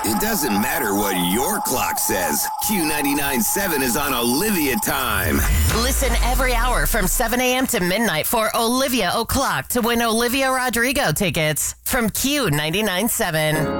It doesn't matter what your clock says. Q99.7 is on Olivia time. Listen every hour from 7 a.m. to midnight for Olivia O'Clock to win Olivia Rodrigo tickets from Q99.7.